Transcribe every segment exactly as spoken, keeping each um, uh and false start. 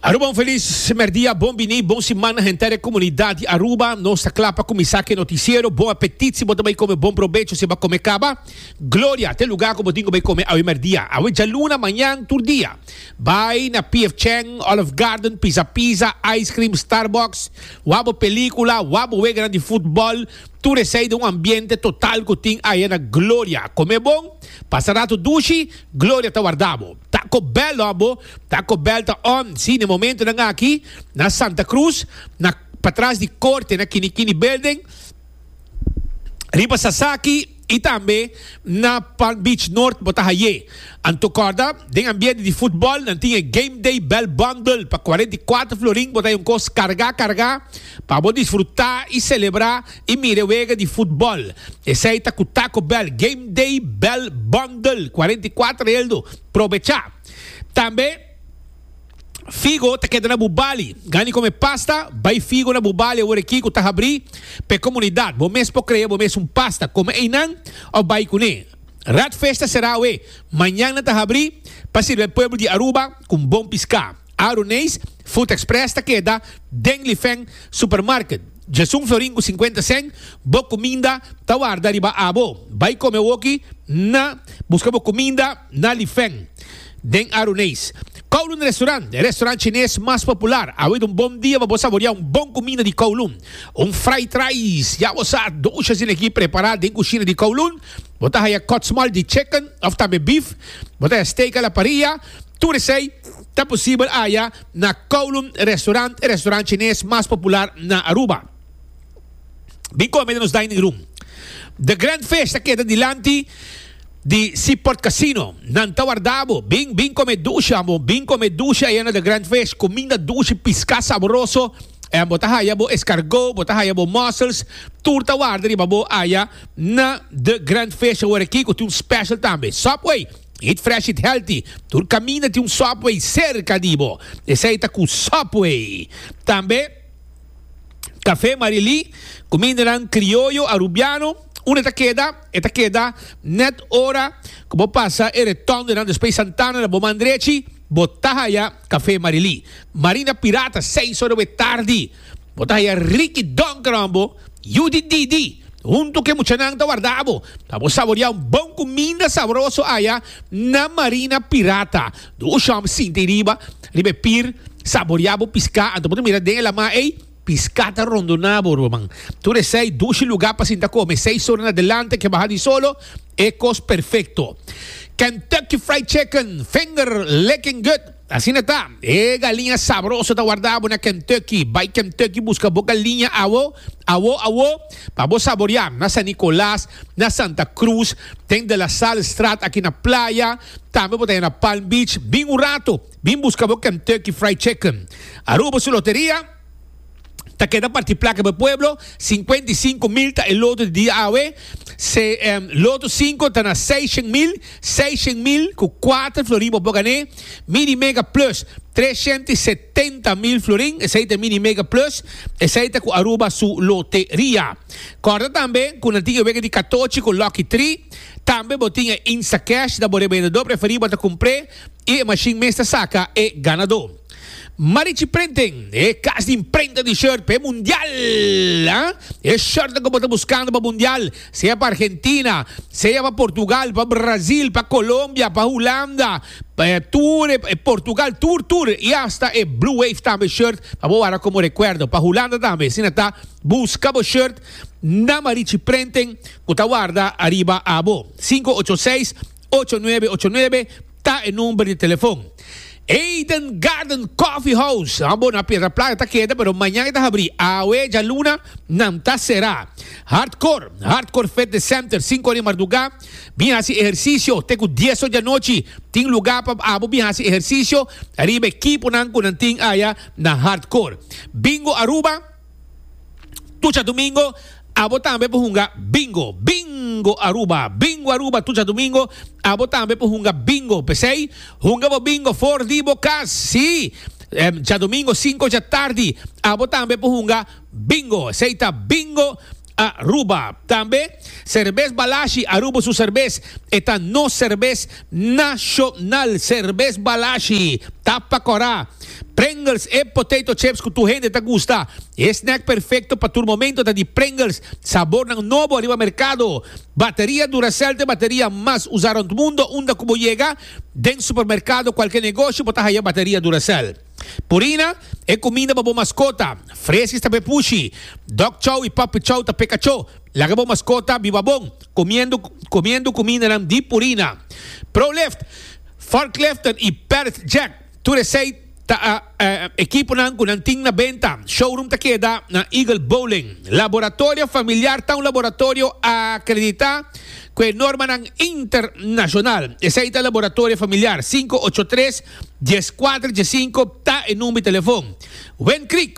Aruba, um feliz merdia, bom bini, bom semana, gente da comunidade Aruba, nossa clapa começar aqui noticiero, bom apetite, se você vai comer, bom proveito, se vai comer caba, glória, tem lugar como digo, vai comer ao merdia, ao já luna, manhã, tur dia, vai na P F Chang, Olive Garden, Pizza Pizza, Ice Cream, Starbucks, wabo película, wabo wegana de futebol, tu recebe de um ambiente total que tem aí na glória, comer bom, passará tu duche, glória tá guardado. Taco Bell, abo, Taco Bell tá on, sim, no momento na aqui, na Santa Cruz, na para trás de corte, na Kinikini Building, Riba Sasaki, e também na Palm Beach North, Botahaye. Anto corda, tem ambiente de futebol, não tinha Game Day Bell Bundle para quarenta e quatro florim, botar um costo carregar, carregar, para você desfrutar e celebrar e mirewega de futebol. Esse aí tá com Taco Bell, Game Day Bell Bundle, quarenta e quatro eldo, aproveitar. Também, Figo te queda na Bubali, gani come pasta, vai Figo na Bubali, o aqui que tá abrir, per comunidade, bom mês por criar, bom mês um pasta, come inan, ou vai com ele. Rat Festa será o manhã na tá abrir, para servir o povo de Aruba com bom piscar. Arunês, Food Express ta queda, Denglifeng Supermarket. Jesum Floringo cinquenta cent, boa comida, tá guarda riba abo. Vai comer aqui na busca boa comida na Lifeng. Den Arunês. Kowloon Restaurant, o restaurante chinês mais popular. Hoje um bom dia para saborear um bom comida de Kowloon. Um fried rice. Já você doces aqui preparado em cozinha de Kowloon. Botar aí a cotsmal de chicken, ou também beef. Botar a steak à la parrilla. Tudo isso aí está possível aí na Kowloon Restaurant, o restaurante chinês mais popular na Aruba. Bem como nos dining room. The Grand Festa queda dilante de Seaport Casino, nanta guardabo, bem, bem come ducha, mo, bem come ducha, aí na The Grand Fest, comida ducha, piscar saboroso, é, botar aí bo escargot, botar aí bo mussels, turta guarda, riba bo aí na The Grand Fest, agora aqui, que tem um special também, Subway, eat fresh, eat healthy, tur camina, tem um Subway cerca de bo, esse aí tá com Subway, também, Café Marili, comida nan criollo, arubiano, una esta queda, esta queda, net hora, como pasa, el retorno de Space Santana, na Bomandrechi, Botahaya, Café Marili. Marina Pirata, seis horas de tarde. Botahaya, Ricky Don Crambo, Yudi Didi. Junto que mucha nanta guardabo. Vamos a saborear un bom comida sabroso allá na Marina Pirata. Do chão, sinta riba, ribe pir, saboreabo, piscar, então podemos mirar dentro la ma, ei, piscata rondonabo, román. Tú recei dushi lugar para sinta come. Seis horas adelante que baja de solo. Ecos perfecto. Kentucky Fried Chicken. Finger licking good. Así no está. Eh, galinha sabrosa está guardado na Kentucky. Vai Kentucky busca boa galinha awo, awo, awo. Para vos saborear. Na San Nicolás, na Santa Cruz. Tem de la Sal Strat aqui na playa. Também botar na Palm Beach. Bem um rato. Bem busca boa Kentucky Fried Chicken. Aruba su lotería. Ta queda partiplaca para el pueblo, cincuenta y cinco mil ta el loto de día A V, se um, loto cinco ta na seiscientos mil, seiscientos mil con cuatro florín para ganar, mini mega plus trescientos setenta mil florín, ese es mini mega plus, ese es con Aruba su lotería. Corta también con el tío vega de catorce con Lucky Tree, también botinha Insta Cash da bore vendedor preferido para comprar y machine mesta saca e ganador. Marichi Printing, é casa de imprenta de shirt para mundial, hein? É shirt que você está buscando para mundial, seja para Argentina, seja para Portugal, para Brasil, para Colômbia, para Holanda, para Tour, eh, Portugal, Tour, Tour, e hasta é Blue Wave também shirt, para boa como recuerdo, para Holanda também, se não está, busca o shirt na Marichi Printing, que está guarda arriba a bo, cinco ocho seis, ocho nueve ocho nueve, está o número de telefone. Eden Garden Coffee House. Ambos na Piedra Plata está queda, pero mañana está abrir. Aue ya luna não tá será. Hardcore, Hardcore Fitness Center, cinco horas de madrugada. Bien así ejercicio, tengo diez horas de noche. Tem lugar para abo bien así ejercicio. Arriba equipo nan kunan ting aya na Hardcore. Bingo Aruba. Tucha domingo. Abo também por hunga bingo, bingo Aruba, bingo Aruba, tuja domingo, abo também por hunga bingo, pensei, hunga bo bingo for di bocas, sim, um, já domingo cinco da tarde, abo também por hunga bingo, aceita bingo Aruba. Também, cerveza Balashi, Aruba su cerveza. Esta no cerveza nacional, cerveza Balashi. Tapa Corá. Pringles e potato chips que tu gente te gusta. Snack perfecto para tu momento de Pringles. Sabor ng novo arriba mercado. Batería Duracell de batería más usada en el mundo. Unda como llega. Den supermercado, cualquier negocio, botar aí a batería Duracell. Purina é comida para mascota. Fresques também puxi. Dog chow e puppy chow ta Pikachu. Laga para mascota, viva bom. Comiendo, comiendo comida ng di Purina. Pro Lift, Forklift e Parrot Jack. Tu receita ta uh, uh, equipo ng kunanting na benta. Showroom ta queda na Eagle Bowling. Laboratorio familiar ta un laboratorio acreditado com norma ng internacional. Ese é o laboratorio familiar cinco ocho tres, uno cuatro uno cinco ta en número de teléfono. Wen Creek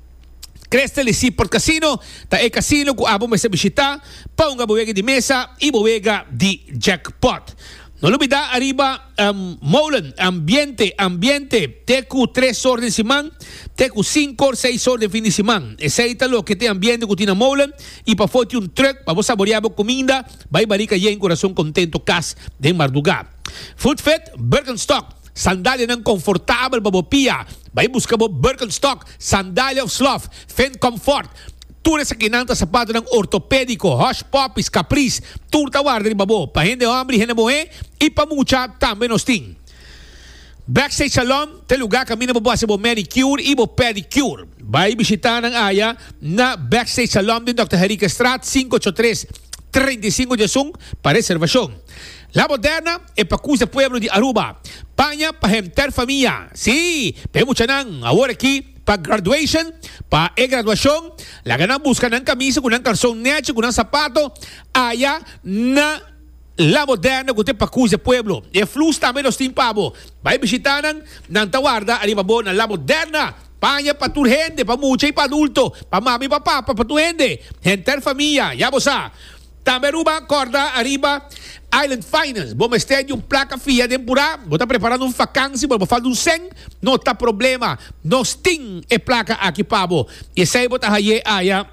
Crestel e Seaport Casino ta e casino ku abo mesa bisita pa unga buwega di mesa e buwega di jackpot. No olvida arriba um, Molen, ambiente, ambiente, tecu tres horas de semana, tecu cinco, seis horas de fin de semana. Ese es lo que te ambiente que tiene Molen y para foto un truck, para saborear comida, va a barica ya en corazón contento cas de Marduga. Food Fit, Birkenstock, sandalia ng confortable babopia, va a buscar Birkenstock, sandalia of sloth, Fen Comfort. Tudo sa kinanta sapato ng ortopédico, Hush Puppies, Caprice, turta guarda rin babo, pa hindi hombre, hindi moe, ipamucha, tambe nos ting. Backstage Salon, te lugar kami na babawa sa bo manicure, ibo pedicure. Vai bisita ng aya na Backstage Salon din Doctor Henrique Strat, cinco ocho tres, treinta y cinco Yasung, para reservasyon. La Moderna, e pacusa pueblo de Aruba. Paña, pa hemter familia. Sí, pe mucha nang, ahora aquí, pa graduation, pa e-graduación, la ganan buscan ng camisa, con ng calzón necho, con ng sapato, allá na La Moderna, kung te pacusa pueblo. E flus también los timpabo. Vai bisitanan, ng tawarda, alibabo na La Moderna. Paña pa tu gente, pa mucha y pa adulto, pa mami, pa papa, pa tu gente. Henter familia, ya bosa. Tameruba, corda, arriba, Island Finance. Bom estende um placa fia de empurá. Vou estar preparando um vacância, vou fazer um cem. Não tá problema. Nós tem e placa aqui, pabo. E sei botar aí, aí,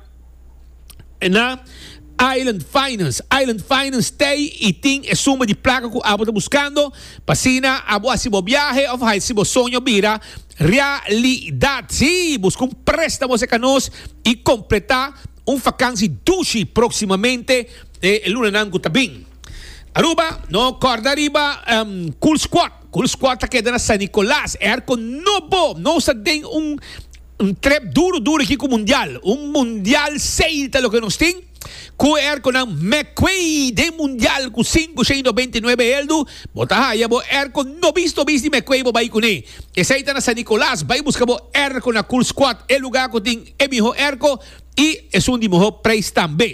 na Island Finance. Island Finance tem e tem a suma de placa que a está buscando. Pasina, a boa se bo viaje, ou faz se bo sonho vira realidade. Sim, busca um préstamo se canos e completar um vacância dushi proximamente eh, el luna nangu tabing. Aruba, no corda arriba, um, Cool Squad. Cool Squad ta queda na San Nicolás. Erco novo, não se tem um, um trap duro, duro aqui com o Mundial. Um Mundial seita lo que nos tem. Com erco ng McQuay de Mundial com cinco noventa e nove eldo. Bota haya bo erco no visto visto de McQuay bo bay kuni. E seita na San Nicolás, bay busca bo erco na Cool Squad. El lugar ko ting emiho erco e es un dimoho preço também.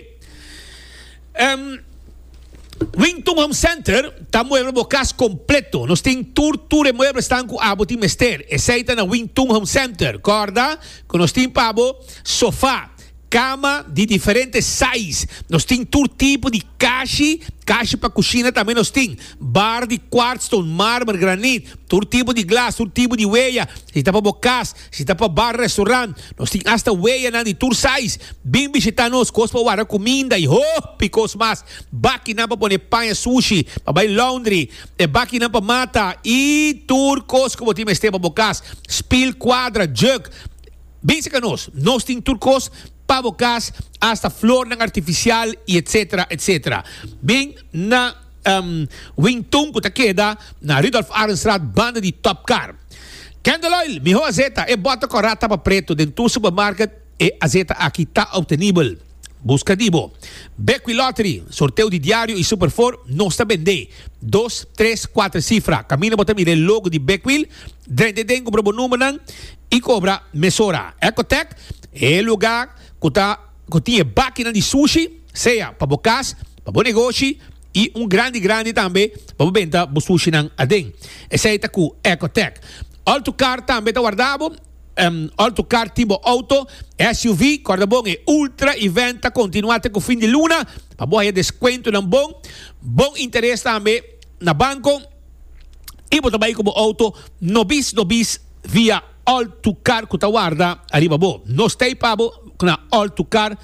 Um, Wington Home Center está mueble bocas completo. Nos tem tour tour e mueble estão com abo tim mester. Aceita na Wington Home Center. Corda, com nos tem pabo sofá, cama de diferentes size. Nos tem todo tipo de caixa, caixa para cozinha também nos tem. Bar de quartzstone, mármore, granito, todo tipo de glass, todo tipo de huella. Se está para bocas, se está para bar, restaurante, nos tem hasta huella na de tour size. Bem visitanos, cos para guardar comida e oh, picos mais. Baki na para poner panha sushi, para buy laundry, e baki na para mata e tour cos como time este para bocas. Spill quadra, jug. Bem visitanos, nos tem turcos pabocas hasta flor ng artificial e etc etc. Bing na um, Wingtung ko takeda na Rudolf Arenstraat banda de Top Car. Candle Oil, miho azeta e bota corata pa preto dentro supermarket e azeta aqui tá obtenível. Busca dibo. Beckwith Lottery, sorteio de diário e Superfor, não está vender. Dos, três, quatro cifra. Camina bota mire logo de Beckwith, drende den cobra bom número e cobra mesora. Ecotec é lugar que tá que tinha máquina de sushi, seja para bocas, para bom negócio e um grande grande também para venda do sushi nang adem. Esse aí tá com Ecotec. Autocar também tá guardado. Um, autocar tipo auto, S U V, corda bom e ultra e venta continuate com fim de luna, para boa desconto não bom, bom interesse também na banco e botar bem como auto, no bis, no bis via autocar que tá guarda, arriba bom. Nós tem pabo na autocar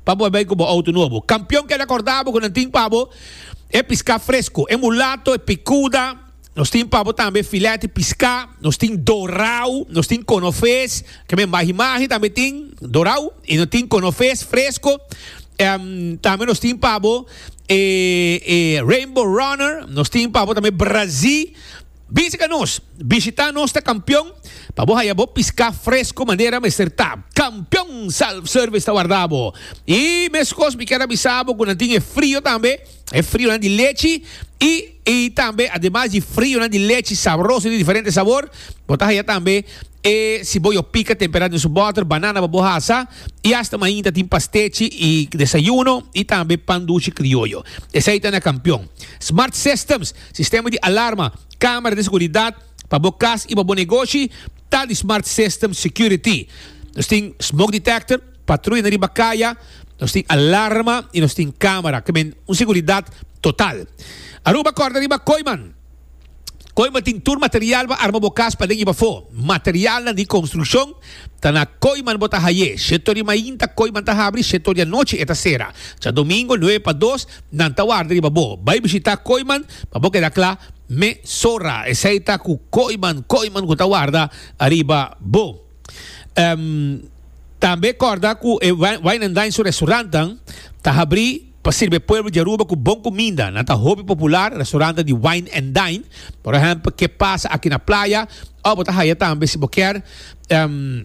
pabo bem como auto novo. Campeão que recordava com nanting pabo é piscar fresco, é mulato, é picuda. Nós temos pabo também filete piscar, nós temos dorau, nós temos conofés, que é mais imagem também tem dorau e nós temos conofés fresco. Um, também nós temos pabo eh, eh, Rainbow Runner, nós temos pabo também Brasil. Visita nós, visitar nosso campeão, para você vou piscar fresco maneira me acertar. Campeão self-service está guardado. E meus coisas me quero avisar, quando tem frio também, é frio de leite e, e também, ademais de frio de leite saboroso de diferente sabor, botar aí também e se boio pica temperado em seu butter, banana babohasa e hasta ainda tem pastete e desayuno e também pão doce criollo. Esse aí está na campeão. Smart Systems, sistema de alarma, câmara de segurança para bocas e para bom negócio, tal Smart System Security. Nós temos smoke detector, patrulha na riba caia, nós temos alarma e nós temos câmara, que é uma segurança total. Aruba corda riba Koiman. Koiman tem tur material para arma bocas para dentro bafo. Material de construção tá na Koiman bota haye. Setori mainta Koiman tá abri, setori a noite eta sera. Sa domingo nueve para dos, nan tawar riba bo. Vai visitar Koiman, para boca da clá me sora. Essa aí tá com Koiman, Koiman com tawarda arriba bo. Um, também corda com Wine and Dine restaurante tá abri para servir pueblo de Aruba com bom comida. Nata hobby popular, restaurante de Wine and Dine. Por exemplo, que passa aqui na praia. Ou botar aí também se você quer. Um,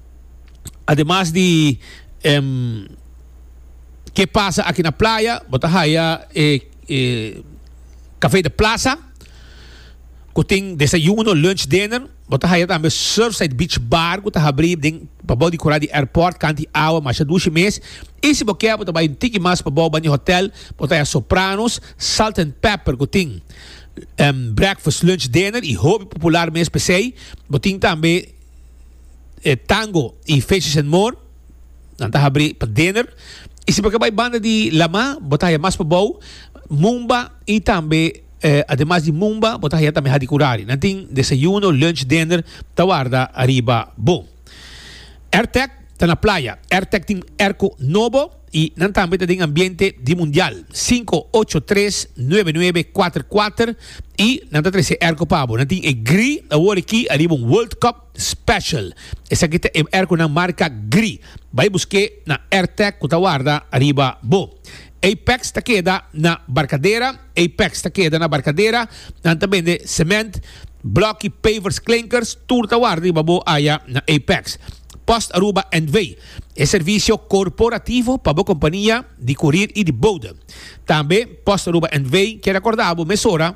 además de um, que passa aqui na praia, botar aí eh, eh, café de plaza. Que tem desayuno, lunch, dinner. Botar aí também Surfside Beach Bar, que está abrindo para o decorar de airport, canti água, mas duas meses. E se você quer, botar aí um ticket mais para o banho hotel, botar aí Sopranos, Salt and Pepper, que tem um, breakfast, lunch, dinner e hobby popular mesmo, P C. Botar também eh, tango e Faces and More, não está abrindo para dinner. E se você vai banda de lama, botar aí mais para o Mumba e também Eh, además de Mumba, botar aí também hadikurari. Não tem desayuno, lunch, dinner, tawarda, arriba, bom. AirTech está na praia. AirTech tem Airco Novo e não também tem ambiente de mundial. cinco oito três nove nove quatro quatro e não tem esse Airco Pabo. Não tem a Gri, agora aqui, arriba um World Cup Special. Essa aqui é Airco na marca Gri. Vai buscar na AirTech, tawarda, arriba, bom. Apex está queda na barcadeira, Apex está queda na barcadeira, também de cement, bloco e pavers, clinkers, turta guarda e babo aya na Apex. Post Aruba and Way é serviço corporativo para a companhia de courier e de boda. Também Post Aruba and Way, que recordava, mesora,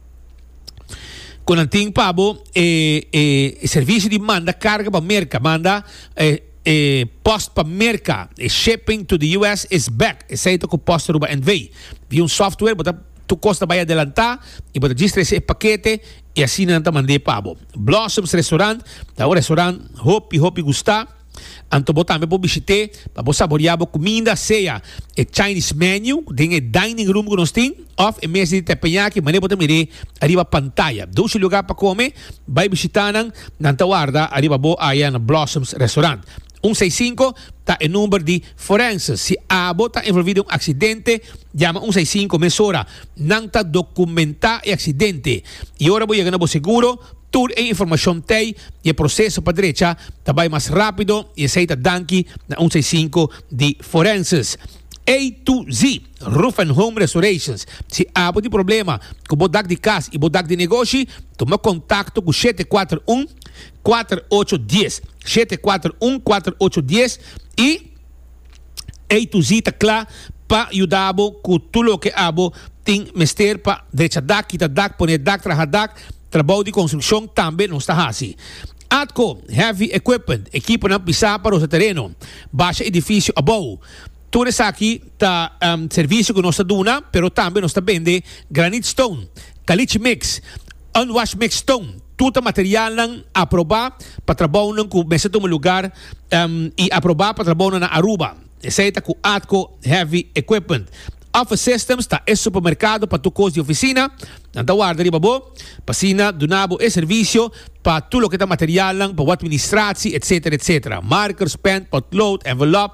quando tem pabo, é, é, é serviço de manda carga para merca, manda é, Eh, post para merca, eh, shipping to the U S is back. Esse aí com Post Aruba and Way. Vi um software, bota tu costa vai adelantar e bota registra esse paquete e assim não te mandei pabo. Blossoms Restaurant, tá o restaurante hope hope gostar. Anto botar me para visitar, para você saborear a comida, ceia, é Chinese menu, tem o dining room que nós temos, off é mesa de tepenhaque, mas botar me arriba pantalla. Dois lugar para comer, vai visitar não, não te guarda, arriba bo aí na Blossoms Restaurant. um seis cinco está o número de forenses. Se a bota envolvido em um acidente, chama um seis cinco, mesora. Não está documentar o acidente. E agora vou chegar no seguro, tudo a informação tem e o processo para a direita está mais rápido e aceita danke na um seis cinco de forenses. A to Z, Roof and Home Restorations. Se há um problema com o bodak de casa e bodak de negócio, toma contato com sete quatro um quatro oito um zero. sete quatro um quatro oito um zero e A to Z está claro para ajudar com tudo o que abo tem mester para direita dak, quita dak, poner dak, traja dak, trabalho de construção também não está assim. Atco, Heavy Equipment, equipa na pisar para o terreno, baixa edifício above. Tudo isso aqui está um, serviço que nós damos, mas também nós vendemos granite stone, caliche mix, unwashed mix stone, tudo material aprovar para trabalhar com o lugar um, e aprovar para trabalhar na Aruba. Esse é com Atco Heavy Equipment. Office Systems está é supermercado para tu coisa de oficina, não está guarda ali babo, passina donabo é serviço para tudo que está material para o administração, etc, etc. Markers, pen, potload, envelope,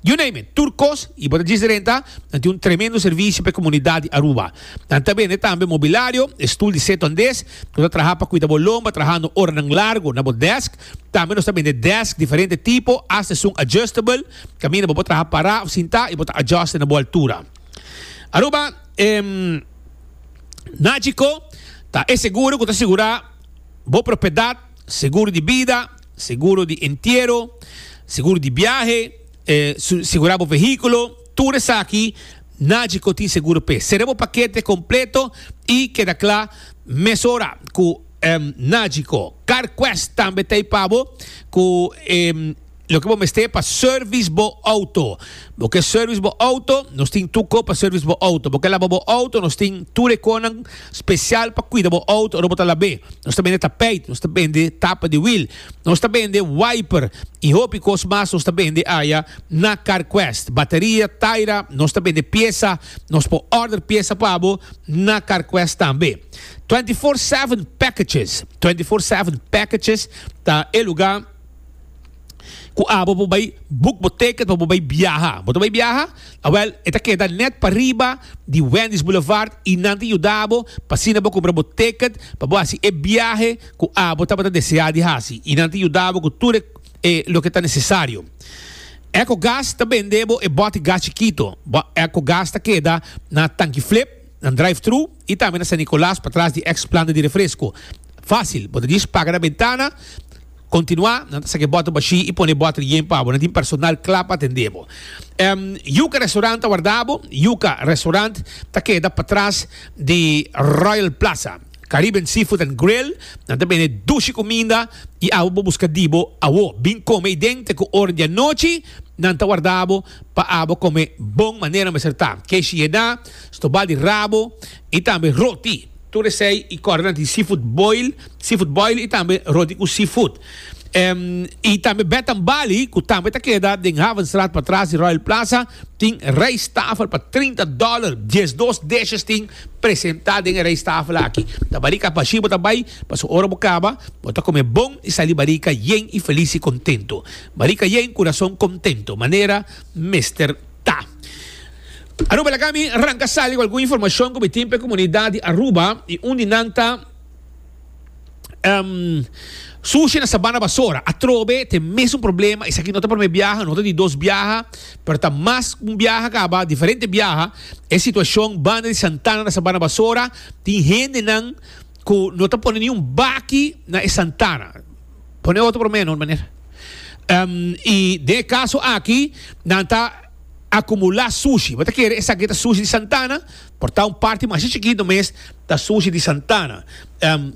You name it, turcos e bota diz renta, tem um tremendo serviço para a comunidade Aruba. Também também mobiliário, estudo de seto andes, que trabalha para cuidar bolomba, trabalhando hora ng largo na desk. Também nós também de desk diferente tipo, hasta um adjustable, caminho para trabalhar para sentar e botar adjust na boa altura. Aruba, em, Nágico, tá, é seguro que está segurar boa propriedade, seguro de vida, seguro de entierro, seguro de viaje, eh, segurar o veículo, tudo isso aqui, Nágico tem seguro P. Seremos paquete completo e queda claro, mesura com um, Nágico. CarQuest também tem pavo com um, lo que vamos ter para service bo auto. Porque service bo auto, nós tem tuco para service bo auto. Porque lá bo auto, nós tem tudo conan especial para cuidar bo auto, ou botar lá B. Nós também de tapete, nós também de tapa de wheel, nós também de wiper e hopicos mais, nós também de aia na CarQuest. Bateria, taira, nós também de peça, nós po order peça para bo na CarQuest também. twenty-four seven packages, twenty-four seven packages, tá é lugar ku abo po bay book mo ticket po bay biyaha. Mo to bay biyaha? Well, ita queda net para riba di Wendy's Boulevard e nanti yudabo pasina po comprar mo ticket pa bo asi e biyahe ku abo tapata deseado di hasi. E nanti yudabo ku tudo eh, lo que está necessário. Eco gas também debo e bote gas chiquito. Eco gas ta queda na tanque flip, na drive-thru e também na San Nicolás para trás de ex-planta de refresco. Fácil, bota diz paga na ventana. Continuar, não sei que bota baixi e põe bota em pavo, não tem personal clapa atendemos. Um, Yuca Restaurante guardabo, Yuca Restaurante tá queda para trás de Royal Plaza, Caribbean Seafood and Grill, não também é duche comida e a vou buscar dibo a vou bem comer dentro com hora de noite, não tá guardabo para abo comer bom maneira mas acertar. Queixe yeda, estobal de rabo e também roti. Tudo sei e corda de seafood boil, seafood boil e também roti com seafood. Um, e também Betan Bali, que também está quedado em Havenstraat para trás de Royal Plaza, tem reistafel para trinta dólares, dez dos deixas tem apresentado em reistafel aqui. Da barica para chibo também, para sua hora bocaba, bota comer bom e sair barica yen e feliz e contento. Barica yen, coração contento, maneira mister Ta. Aruba Lagami, arranca sali com alguma informação como tempo comunidade Aruba e um dinanta um, sushi na Sabana Basora. A trobe tem mesmo problema. Isso aqui não está para me viajar, não está de dois viajas, mas está mais um viaja acaba, diferente viaja. É situação banda de Santana na Sabana Basora. Tem gente não que não está pondo nenhum baque na Santana. Põe outro por menos, maneira. Um, e de caso aqui, não está acumular sushi. Você quer essa aqui é sushi de Santana, portar um parte mais chiquito, mas da sushi de Santana. Um,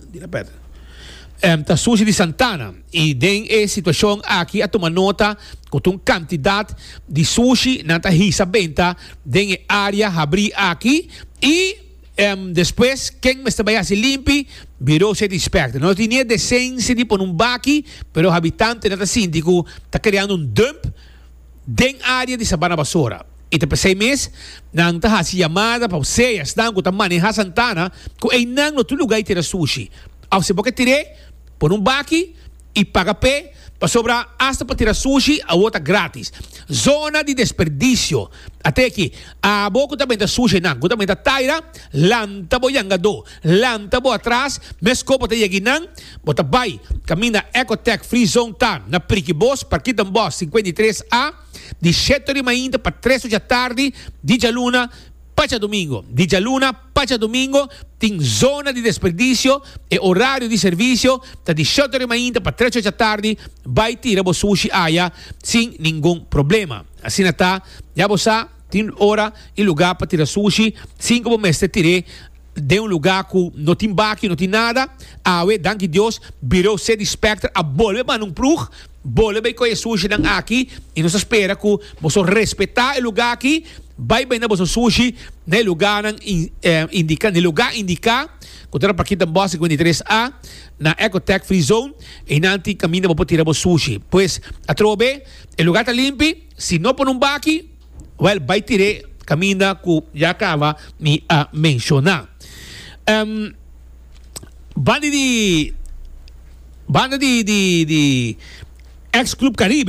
um, da sushi de Santana. E tem a situação aqui a tomar nota com uma quantidade de sushi na risa venta, tem a área abrir aqui e um, depois quem me está se limpe virou se desperta. Não tinha decência de pôr um baque, mas o habitante nada síndico está criando um dump den área de Sabana Basora. E te pensei mes, nang tahasi yamada pa seias nang ko tamani ha Santana, ko ay nang no tulugay tira sushi. Aw se boke tire, pon um baki e paga pé, pa sobra hasta pa tira sushi a outra grátis. Zona de desperdício. Até aqui, a boca também da sushi nang, ko também da taira, lanta bo yangado, lanta bo atrás, mescopo te yaginang, bota bay, camina Ecotech Free Zone tá na Priquibos, Parquitão Boss cinquenta e três A, de sete horas ainda para três da tarde, dia luna, pacha domingo. Dia luna, pacha domingo, tem zona de desperdício e horário de serviço, tá de sete horas ainda para três da tarde, vai tirar o sushi aia sem nenhum problema. Assim está, já você tem hora e lugar para tirar sushi, sem como mestre tirei de um lugar que não tem baque, não tem nada, awe, danke Deus, virou se desperta, a bolha mas não prug, bolha bem com sushi nang aqui, e nós espera que você respeitar o lugar aqui, vai bem na você sushi, no lugar nang eh, indica, no lugar indica, que terá para aqui também cinquenta e três A, na Ecotech Free Zone, e nanti caminha para tirar o sushi. Pois, a trobe, o lugar está limpo, se não por um baque, well, vai tirar, caminha que já acaba me a mencionar. Um, banda de banda de, de, de ex-Club Caribe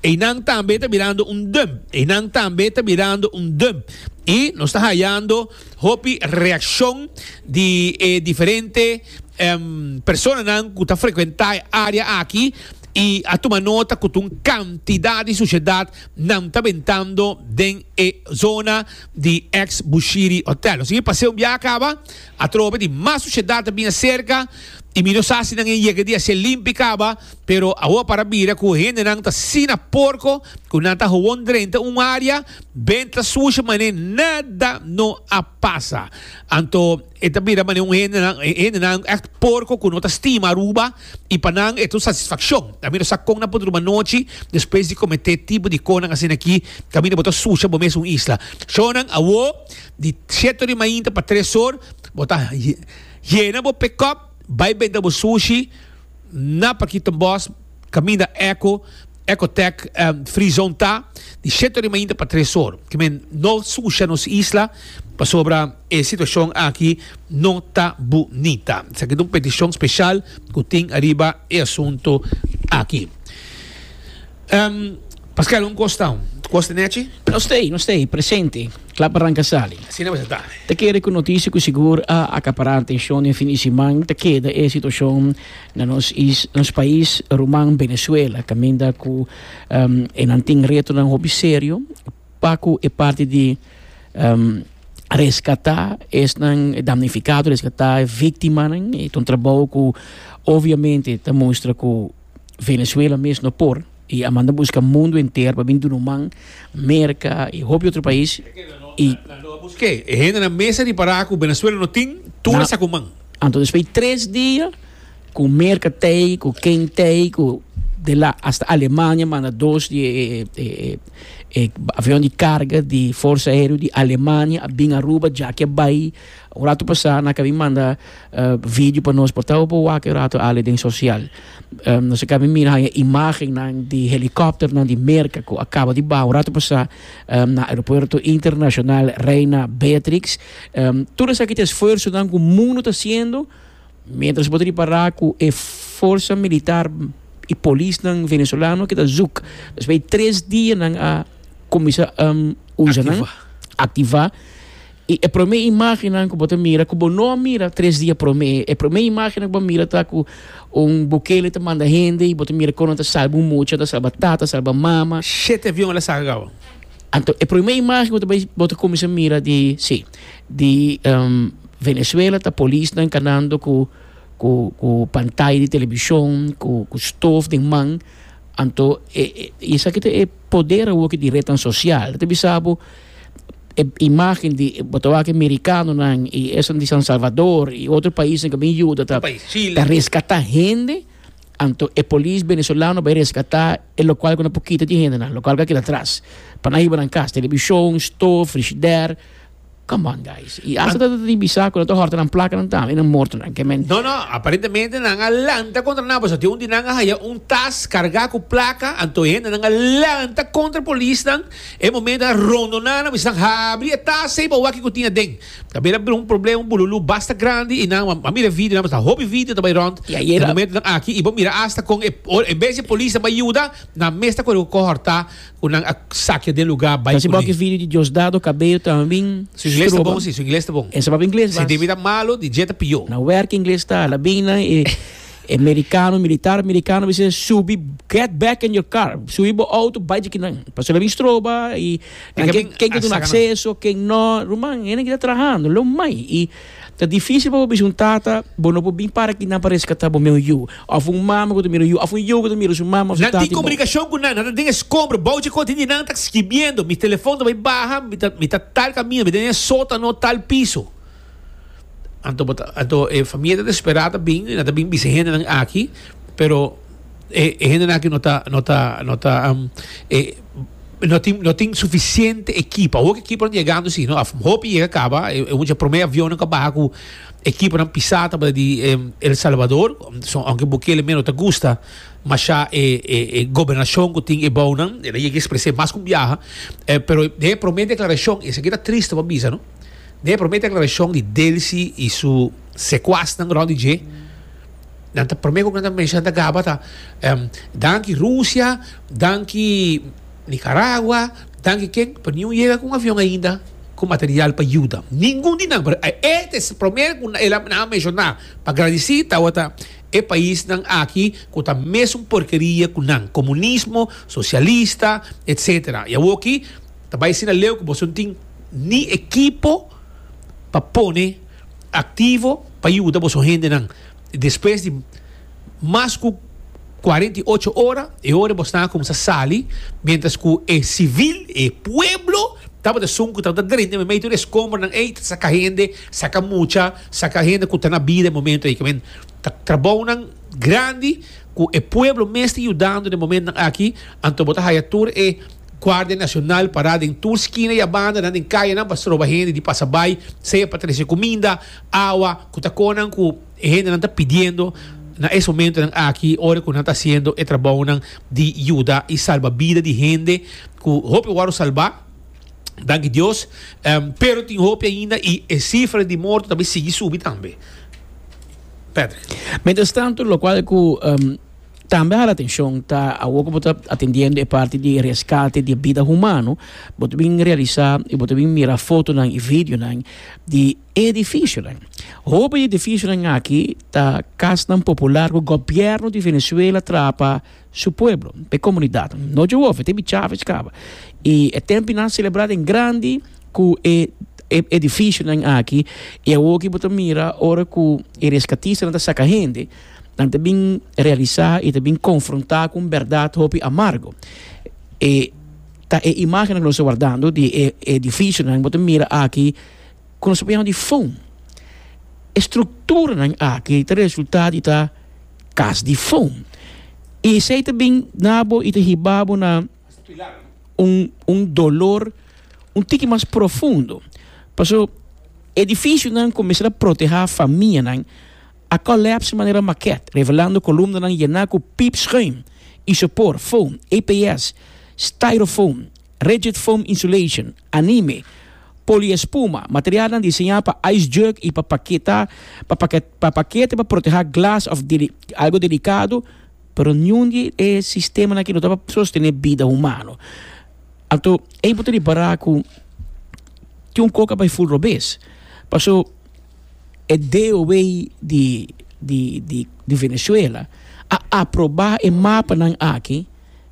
e não também está virando um dump, e não também está virando um dump. E nós está hallando hopi reação de eh, diferentes um, pessoas que estão frequentando a área aqui. E a tomar nota que uma quantidade de sociedade não está ventando dentro da zona de ex-Bushiri Hotel. Assim, passei um dia acaba, a tropa de mais sociedade bem cerca, e minha sassi não chega dia se limpa acaba, pero a hora para vir que o gente não está sina porco, que não está roubando dentro uma área, venta suja, mas nada não a passa. Então, esta vira mas um gente não é porco que não está estima aruba e para não é tua satisfação. A minha sacou na por uma noite, depois de cometer tipo de coisa assim aqui, caminho botar suja para mesmo isla. Sonan a hora de sete de manhã para três horas, botar llena o pick-up, vai vender o sushi na Paquito Boss, caminho da Eco, Ecotech um, Free Zone tá, de sete de manhã para três horas. Que men não sushi nos isla, para sobre a situação aqui não está bonita. Isso aqui é uma petição especial que tem arriba e assunto aqui. Um, Pascal, um questão. Gosta, Nechi? Não sei, não sei, presente. Claro para arrancar sali. Sim, não vai estar. Te quero que notícia que seguro a acaparar a atenção em finissimão, te queda a situação no nosso país romano Venezuela, que ainda que um, não tem reto não hobby sério, Paco é parte de um, resgatar, é damnificado, resgatar, é vítima, e um trabalho que obviamente demonstra que Venezuela mesmo não por e a manda busca mundo inteiro para vir do Numan, América e outro país. E busquei, e ainda na mesa de parar com Venezuela não tem, tu essa com man. Então depois três dias com América tem, com quem tem, com de lá hasta Alemanha manda dois de eh, eh, eh, avião de carga de força aérea de Alemanha, bem Aruba, já que vai o rato passar na que manda uh, vídeo para nós portar para o rato a rede social. Um, nós acabamos mirar a imagem de helicóptero de América que acaba de baixo o rato passar um, no aeroporto internacional Reina Beatrix. Um, todo esse esforço que o mundo está fazendo, mientras poderia parar com a força militar e polícia venezuelano que está zuc. Depois três dias a começar a um, usar, ativar. E a primeira imagem que você mira, que você não mira três dias para mim, a primeira imagem que você mira está com um buquê que manda gente, e você mira quando está salva um mucho, está salva tata, salva mama. Sete aviões lá salgavam. Então, a primeira imagem que você, você começa a mirar de, sim, de um, Venezuela, está a polícia encanando com com com pantalla de televisão, com com stove de mão. Então, isso aqui é poder o que de rede social. Você sabe a imagem de botoaque americano e essa de San Salvador e outro país que me ajuda a resgatar gente. Então, a polícia venezuelana vai resgatar o local com uma pouquita de gente, o local que aqui atrás. Para não ir para casa, televisão, stove, frigideira. Come on, guys. E asa da di bisa ko to horta ng placa ng tama ng morto ng kemen. No, no, aparentemente nangalanta contra nabo sa tiun din nga haya un tas carga ko placa antoyen nangalanta contra polis nang e momento rondo na na bisang habri tas sei bawa ki ko tinha ding. Kabira um problema um bululu basta grande e não a mira vídeo na basta hobby vídeo também rond. E no momento nang aqui e bom mira hasta com em vez de polícia vai ajuda na mesta ko ko horta unang saque de lugar vai. Kasi bakit vídeo de Diosdado cabelo também. Su inglês está bom, sim, su inglês está bom. Essa palavra inglês, se deve malo, de jeito pior. Na work inglês está, labina e americano, militar americano, você subir, get back in your car, subir o auto, vai de que não, passou lá estroba e quem quem tem acesso, quem não, rumang, ele que está trabalhando, lo mai e é difícil para você juntar, bom, não pode para que não parece que está bom meu you, ou um mama que miro you, ou um you que miro sua mama, não tem comunicação com nada, não tem escombro, balde continua não está escrevendo, meu telefone vai barra, me tá tal caminho, me tem solta no tal piso. Então, então a família está desesperada bem, não está bem bizarra aqui, pero a gente aqui não está não está não está não tem não tem suficiente equipa, ou equipa não chegando assim, não, a roupa chega acaba, é um primeiro avião não acaba com equipa não pisada para de El Salvador, aunque Bukele menos te gusta, mas já é a governação que tem é bom não, ele chega expressar mais com viaja, pero de promete declaração, isso aqui está triste para bisa, não? De promete declaração de Delcy e su sequestro no Ronald J. nanta primeiro que nanta mencionar da gaba tá um, danke Rússia, danke Nicarágua, danke quem, para nenhum chega com um avião ainda com material para ajuda. Nenhum de não. Este é o primeiro que ela não mencionar para agradecer tá outra é país não aqui com a mesma porcaria com não comunismo, socialista, etcétera. E eu aqui também se leu que você tem nem equipo para pôr ativo para ajudar você gente não. Depois de mais que quarenta e oito horas, e hora você está como se sale, mientras que é civil, é pueblo, estava de sunco, estava de drente, mas meio de escombro, não é, saca gente, saca mucha, saca gente que está na vida no momento aí, que vem, trabalham grande, que é pueblo mesmo ajudando no momento aqui, então botar a tour é Guarda Nacional parada em tua esquina e a banda não em caia não para trovar gente de passar by seja para trazer comida, água, que está conan que a gente não está pedindo nesse momento aqui, hora que não está sendo é trabalho de ajuda e salva a vida de gente que hope o salvar, danke Deus, um, pero tem hope ainda e a cifra de mortos também sigue subir também. Pedro. Mientras tanto, lo qual que um, também a atenção está a o que está atendendo é parte de resgate de vida humana, você bem realizar e você bem mirar foto e vídeo de edifício. O edifício aqui está casa popular que o governo de Venezuela trapa seu povo, a comunidade. Não de ovo, tem chave escava. E é tempo de celebrar em grande que é edifício aqui e o que você mira hora que o resgatista não saca gente. Também realizar e também confrontar com verdade hopi amargo. E tá a imagem que nós estamos guardando de edifício, nós podemos mirar aqui com nós chamamos de fumo. Estrutura aqui é resultado da casa de fumo. E se também nabo e ribabo na um um dolor um tique mais profundo. Passou edifício não começar a proteger a família não a colapse de maneira maquete, revelando coluna ng Yanaco pips schuim, isopor, foam, A P S, styrofoam, rigid foam insulation, anime, poliespuma, material ng diseñado para ice jug e para paqueta, para paquete, para paquete para proteger glass of deli, algo delicado, pero nenhum é sistema na que não dá para sostener vida humana. Então, é importante parar com que um coca vai full robês. Passou é D O A de, de, de, de Venezuela a aprovar o mapa ng aqui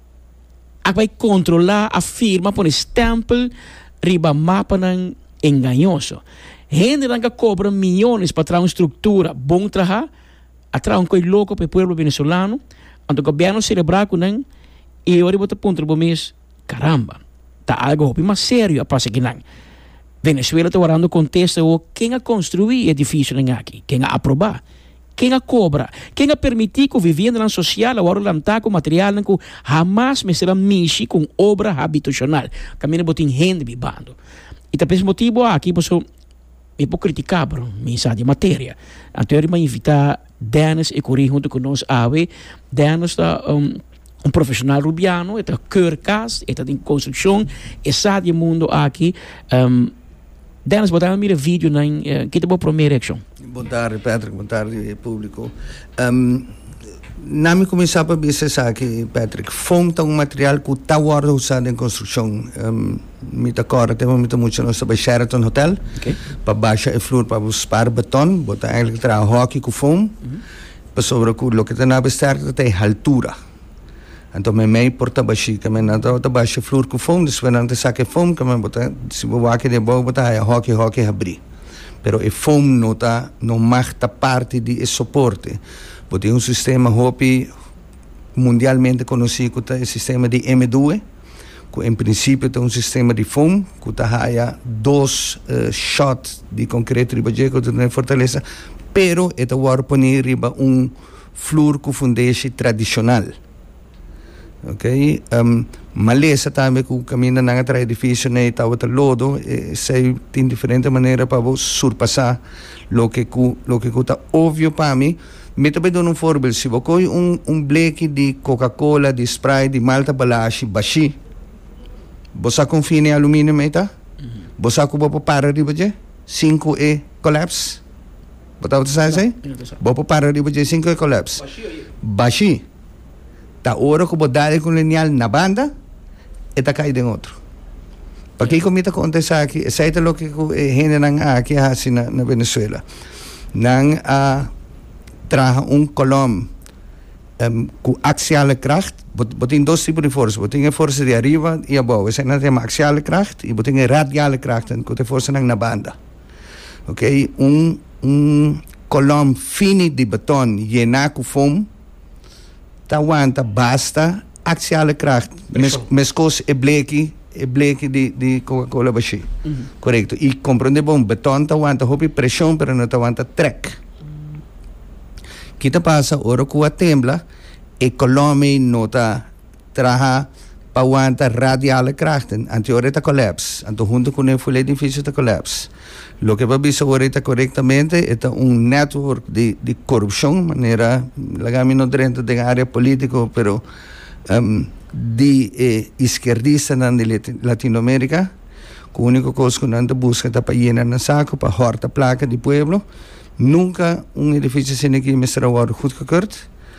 a vai controlar a firma por stempel riba mapa ng engañoso. Gente que cobra milhões para trazer uma estrutura bom trabalhar, a trazer um coisa louco para o povo venezolano, então o governo celebrar com nang e eu vou te ponto para mês, caramba, tá algo mais sério a passar aqui nang. Venezuela está orando contesta o quem a construir edifício aqui, quem a aprovar, quem a cobra, quem a permitir que a vivenda social agora lançar com material que jamais me será mexer com obra habitacional, caminho botin gente vivendo. E por esse motivo aqui posso me vou criticar bro, mensagem de matéria. Então eu vou invitar Dennis e Corri junto conosco a ver, Dennis está um, um profissional rubiano, está keurkas, está em construção, e sabe o mundo aqui. Um, Dennis, botar um vídeo na uh, que te vou primeira action. Boa tarde, Patrick. Boa tarde, público. Um, na me começar para dizer aqui, Patrick, foam é um material que está usado em construção. Um, me está agora temos muito muito no sobre Sheraton Hotel. Okay. Para baixar o flor para buscar beton, botar eigenlijk tra hockey com foam. Mm-hmm. Para sobre o que está na besterta tem altura. Então, me mei porta baixi, que me nada outra baixa flor com foam, depois não te saque foam, que me botar, se vou aqui de boa botar é hockey hockey abrir. Pero o foam não tá, não marca parte de suporte. Porque um sistema hopi mundialmente conhecido que é o sistema de M dois, que em princípio é um sistema de foam, que tá há dois uh, shots de concreto riba de que tem fortaleza, pero é agora poner riba um flor com fundeixe tradicional. Ok, um, maleza também que o caminho na outra edifício nem está outro lodo, e sei tem diferente maneira para você surpassar lo que lo que está óbvio para mim. Me também dou um exemplo, se você coi um um bleque de Coca-Cola, de Sprite, de Malta Balashi, baixi, você confia em alumínio meta, você cuba para riba je, cinco e collapse, Botava você sabe? Bopo para riba de cinco collapse. Baixi. Ta hora que bodare com lineal na banda, e ta cai de outro. Porque yeah. Como acontece aqui, é certo lo que a gente não aqui assim na, na Venezuela. Não uh, traga um colom um, com axiale kracht. Botin dois tipos de força. Botin a força de arriba e abaixo. Essa não tem axiale kracht e botin a radiale kracht, com a força na banda. Ok? Um, um colom fino de beton llenar com foam, ta aguanta basta axiale kracht. Mescos e bleque e bleque de, de Coca-Cola baixi. Mm-hmm. Correto. E compreende bom, beton ta aguanta hobby pressão, pero não ta aguanta trek. Kita passa, ora com a tembla, e colome nota traha pa aguanta radiale krachten, anti ora ta collapse, anto junto com o full edifício ta collapse. Lo que va a bisa ora correctamente é um network de, de corrupção, maneira, lagami no dentro da área política, pero um, de eh, esquerdista na Latinoamérica, que a única coisa que não busca é para llenar na saco, para horta placa de pueblo. Nunca um edifício sem aqui me será goedgekeurd.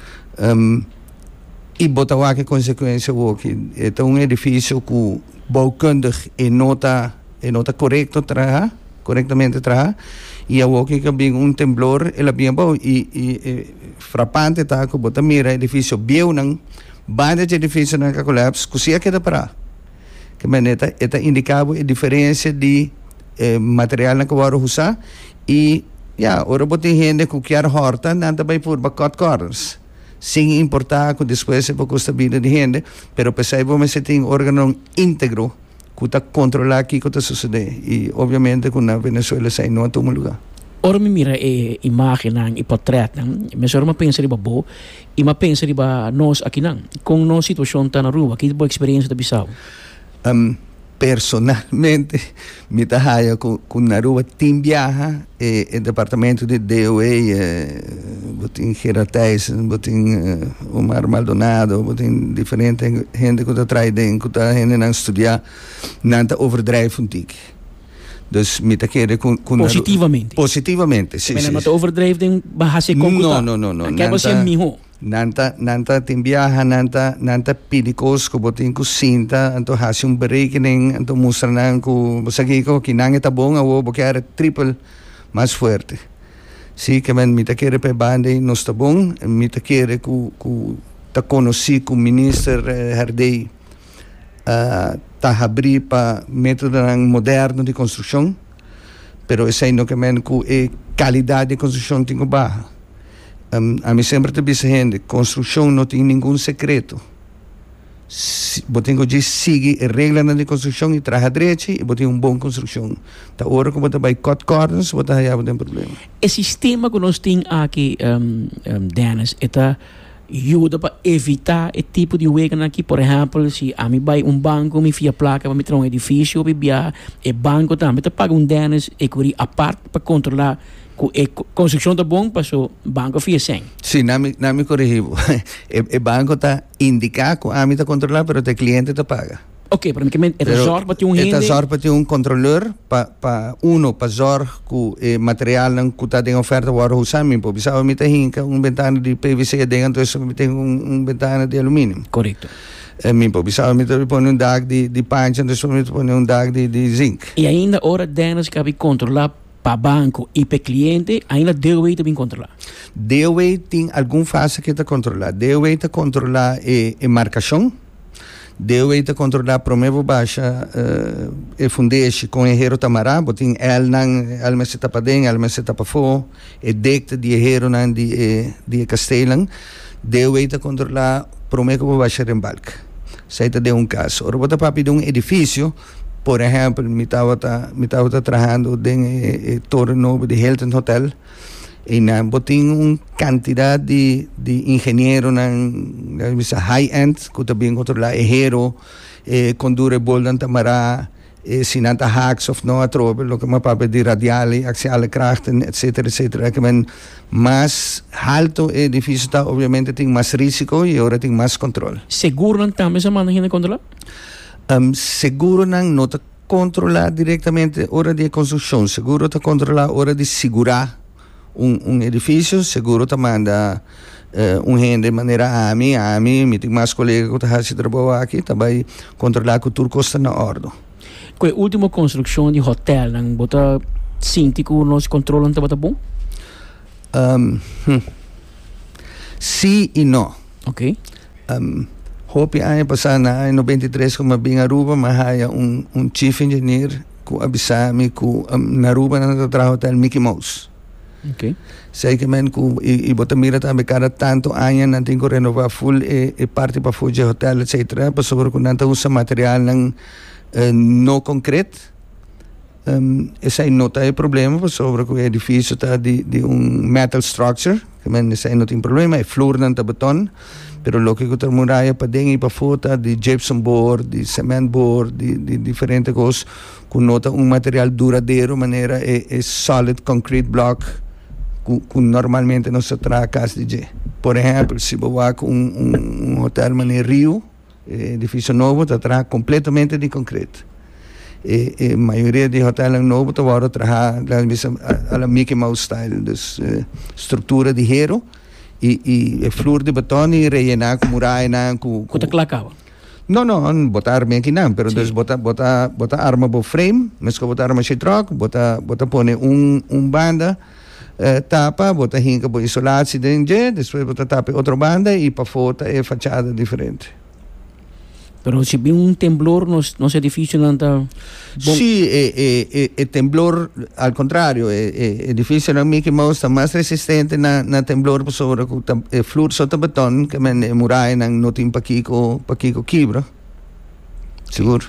Um, e botar que consequência ook. É um edifício que bouwkundig e nota e nota correto traga, corretamente traga. E ook que havia um temblor, ela bem bom e, e, e frappante tá que botar mira edifício bem não banda de edifício não que colapse, cosia que dá para. Que maneta eta indicava a diferença de eh, material na que vai usar e ja, ora botin gente que quer horta, não também por bacot corners. Sem importar que depois se custa vida de gente, pero percebo que se tem órgão íntegro que está controlar aqui que está sucedendo. E obviamente que na Venezuela sai não é um lugar. Ora me mira e imagem e portrait, mas ora me pensa riba bo, e me pensa riba nós aqui não, com nossa situação tá na rua, que boa experiência da Bissau. Um, personalmente, me tahaya com com na rua tem viaja e o departamento de D O A, eh, botin Geratais, botin eh, Omar Maldonado, botin diferente gente que está atrás de, que está gente não estudar, não está overdrive um tique. Dus met de com, com positivamente. Positivamente, sim. Mas não está overdrive tem bahasa com Não, não, não, não. Aqui você é miho. Nanta nanta tem viaja nanta nanta pidicos ko botin ko sinta anto hasi um berekening anto mostrar nan ko basagi ko kinang eta bom awo boquear triple mais forte. Sim, que men mita querer pe bande no está bom, mita querer ku ku ta conheci com o ministro Herdei uh, ta abrir para método moderno de construção, pero esse aí no que men ku e qualidade de construção tinha baixa. Um, a mim sempre te disse gente, construção não tem nenhum secreto. Você tem que seguir a regra de construção e trabalhar direito e você tem uma boa construção. Da hora que você vai cut corners, você vai ter um problema. O sistema que nós temos aqui, um, um, Dennis, é ajuda para evitar esse tipo de coisa aqui. Por exemplo, se a mim vai um banco, me fia placa, para me trazer um edifício, para viajar, e banco também, eu pago um Dennis e cobrir a parte para controlar. A construção está bom, mas o banco fez sem. Sim, não me, não me corrigiu. O banco está indicado que a mim está controlar, mas o cliente está paga. Ok, para mim é zorg para ter um rende. É zorg para ter um controlador, para um, para zorg que o material que está em oferta para usar, mim, porque sabe, me tem um ventana de P V C dentro, então me tem um, um ventana de alumínio. Correto. É, mim, porque sabe, me tem um dag de, de pancha, então me tem um dag de, de zinc. E ainda, hora Dennis, que vai controlar para banco e para cliente, ainda D O A também controlar. D O A tem alguma fase que está controlar. D O A está controlar a marcação. D O A está controlar promevo baixa uh, e fundeixe com engenheiro tamará, botin el nan alma se tapa den, alma se tapa fo, e decta de engenheiro nan de de castelan. D O A está controlar promevo baixa rembalque. Saída de um caso. Ora bota papi de um edifício. Por exemplo, me estava me estava trabalhando em eh, Torre Novo de Hilton Hotel e na botin uma quantidade de de engenheiro na high end que também controlar engenheiro eh, condure boldan tamara eh, sinanta hacks of no atrobe lo que me pape de radiale axiale krachten etc etc que men mais alto é difícil tá obviamente tem mais risco e agora tem mais controle. Seguro não também essa maneira de controlar? Um, seguro não não está controlar diretamente hora de construção, seguro está controlar hora de segurar um, um edifício, seguro te manda uh, um rende de maneira a mim, a mim, me tem mais colegas que estão se trabalhando aqui, também controlar que tudo custa na ordem. Qual é a última construção de hotel? Não bota síntico, nós controlamos, tá bom? Um, hum. Sim e não. Ok. Um, Hopi ano passado, em noventa e três, como bem Aruba, mas há um, um chief engineer que avisou-me que um, na Aruba não está hotel Mickey Mouse. Ok. Sei que men que e, e bota mira também cada tanto ano não tem que renovar full e, e parte para fugir hotel, etcétera. Para sobre que não usa material não uh, não concreto. Um, esse aí não tem problema, para sobre que o edifício está de, de um metal structure, que men esse aí não tem problema, é flor não está beton. Pero lo que eu muralha para dentro e para fora de gypsum board, de cement board, de, de diferentes coisas, com nota um material duradouro, maneira é, é solid concrete block, que normalmente não se traz a casa de. Por exemplo, se você vai com um, um, um hotel maneira Rio, é, edifício novo, está traz completamente de concreto. E, e a maioria de hotéis novos está agora traz a, a, a Mickey Mouse style, dus, uh, estrutura de hero. E, e flor de batom e rellenar com muralha com quanto clacava? Não, não, botar bem aqui não, pero des botar botar botar arma bo frame, mas que botar arma troca, botar botar pone um um banda eh, tapa, botar hinca bo isolação dentro, depois botar tapa outra banda e para fora é fachada diferente. Pero se vi un temblor, nos, nos edificios no está... Sí, el temblor, al contrario, el edificio de Mickey Mouse está más resistente na temblor sobre el flor sota beton que men muralla no tiene paquico paquico quibra. Seguro.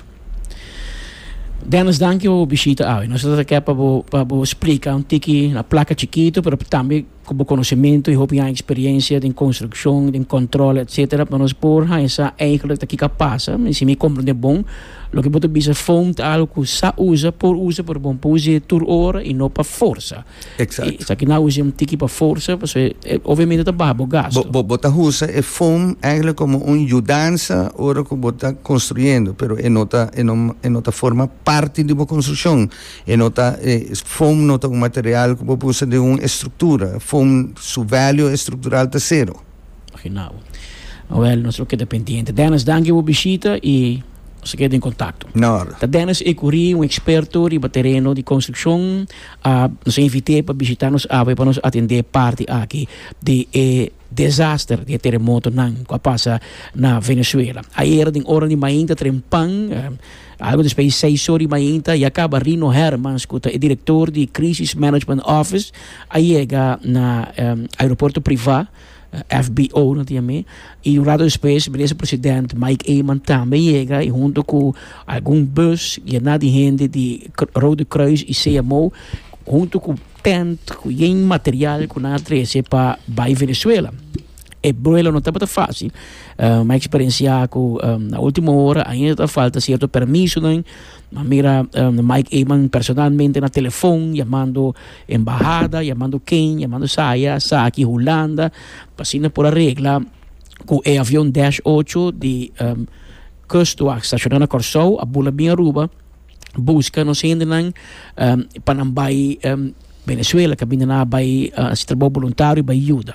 Dennis, danke por visita a nós estamos aqui para para explicar um tiki na placa chiquito, mas também com conhecimento e a experiência de construção, de controle, etcétera. Para nós por essa eigenlijk que capaz, mas se me compreende bom, lo que você bisa fonte algo que sa usa por usa por bom pose tur hora e não para força. Exato. Isso aqui não usa um tiki para força, porque obviamente tá babo gasto. Bo bota usa é foam eigenlijk como um ajudança hora que bota construindo, pero é nota é não é nota forma parte de uma construção. É nota é, foam nota um material que você usa de uma estrutura. Foam su value estrutural tá zero. Afinal. Well, nós que dependente. Dennis, danke por visita e se queda em contato. Na hora. Da Dennis Ecuri, um experto de terreno de construção, uh, nos invitei para visitar-nos para nos atender parte aqui de eh, desastre de terremoto que passa na Venezuela. Ayer, em hora de mainta, trempan, uh, algo depois de seis horas de mainta, e acaba Rino Hermans, que é diretor de Crisis Management Office, aí chega na um, aeroporto privado, F B O, não tinha me, e um lado depois, o presidente Mike Eman também chega, e junto com algum bus, e nada de gente de Rode Kruis e C M O, junto com tent, com material, com nada treze para a Venezuela. E Bruelo não está muito fácil. Uh, uma experiência com um, na última hora ainda falta certo permisso, né? Mira um, Mike Eman personalmente na telefone, chamando embajada, chamando quem, chamando saia, sa aqui Holanda, passando por a regra com o avião dez oito de um, custo a estacionar na Corsou, a bula bem Aruba, busca nos ainda um, para não vai um, Venezuela, que ainda não vai uh, se trabalho voluntário, vai ajuda.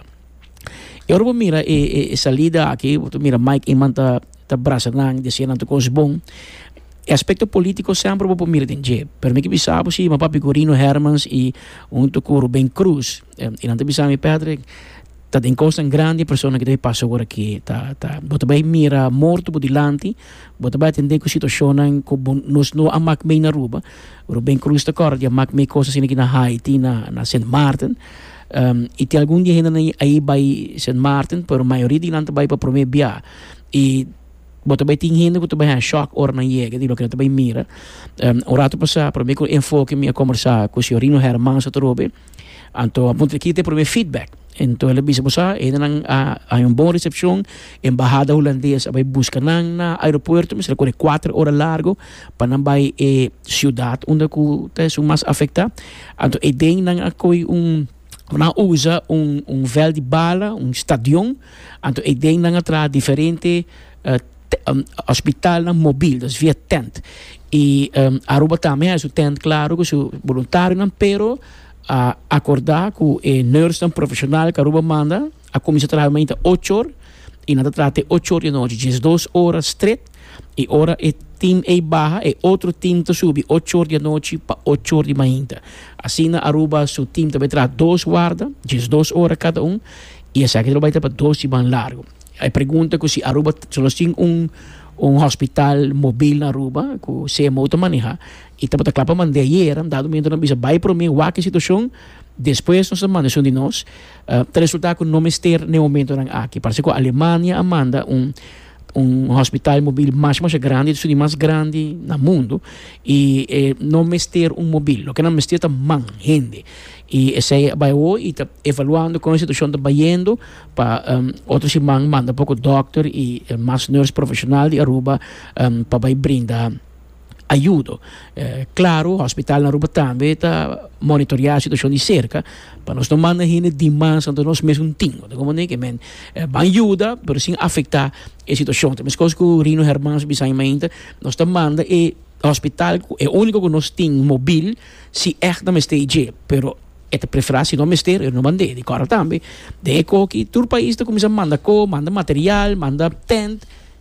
Eu vou mira e, e salida aqui, mira Mike Eman tá tá braçando, dizendo que coisa bom. E aspecto político sempre vou mira dentro. Per mim que bisabo sim, mas papi Corino Hermans e junto com Rubén Cruz. E não te bisabo me Pedro, tá tem coisa grande pessoa que deve passar agora aqui, tá tá. Bota bem mira morto por dilante, bota bem atender com situação que nos no amak bem na Aruba. Rubén Cruz tá corre, amak me coisas aqui na Haiti, na na Saint Martin. Um, e tem algum dia ainda aí vai Saint Martin, pero a maioria de não vai para prometer bia. E bota bem tem gente que também é choque or na chega, digo que também mira. Um, o rato passar para mim com enfoque minha conversar com o senhor Rino Hermans Satrobe. Então a ponto aqui tem para mim feedback. Então ele disse você ainda não há uma boa recepção, embajada holandesa vai buscar na aeroporto, mas ele quatro horas largo para não vai eh, cidade onde que é mais afetado. Então ele tem não acolhe um não usa um um véu de bala, um estadião, então ele tem não atrás diferente uh, um, hospital não móvel, das via tent. E um, Aruba também é o tent claro, que é voluntário não, pero a acordar com o nurse profissional que Aruba manda, a começar a trabalhar oito horas, e nada trata oito horas de noite, dezesseis horas straight, e ora é team é barra, e outro team te sube oito horas de noite para oito horas de manhã. Assim na Aruba, seu team também traz dois guardas, dezesseis horas cada um, e essa aqui vai ter para dois de ban largo. A pergunta é se Aruba só tem um um hospital móvel na Aruba, que se é muito manejar, e também está para mandar ayer, dado momento não bisa vai para mim, a situação, depois nós mandamos de nós, uh, resulta que não mestre no momento aqui, parece que a Alemanha manda um um hospital móvel mais mais grande, isso é mais grande no mundo, e eh, não mestre um móvel, o que não mestre é man, gente. E esse vai hoje está evaluando como a situação está indo para um, outros irmãos manda pouco doctor e uh, mais nurse profissional de Aruba um, para brindar ajuda. Eh, claro, o hospital na Aruba também está monitoreando a situação de cerca para nós não mandar gente demais então nós mesmos tingo. Como nem que men eh, ajuda, mas sem afetar a situação. Mas coisas que o Rino Hermanos bisaimente nós estamos mandando e o hospital é o único que nós temos móvel se é da mestre, pero é preferência não mestre, eu não mandei, de cara também. De que todo o país está começando a mandar co, manda material, manda tent.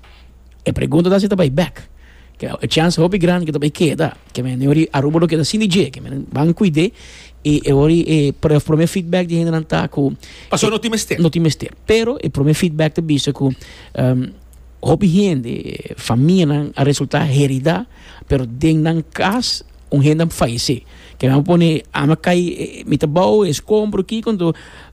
E pergunta da se está back. Que a chance hobby grande que também queda, que men ori Aruba lo que da sini je, que men van cuide e ori e para o meu feedback de gente não tá com passou no time ester no time ester, pero e pro meu feedback de bicho com um, hobby gente família a resultar herida, pero den nan cas um gente falece, que me pone ama cai mitabau escombro aqui quando